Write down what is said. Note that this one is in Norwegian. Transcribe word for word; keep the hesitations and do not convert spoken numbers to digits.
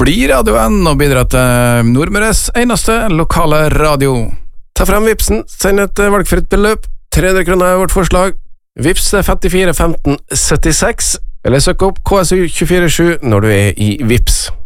blir radioen og bidrar til Nordmøres eneste lokale radio. Ta frem Vipsen, send et valgfritt beløp. tre hundre kroner er vårt forslag. Vips er femtifire femten syttiseks, eller søk opp K S U to fire sju når du er i Vips.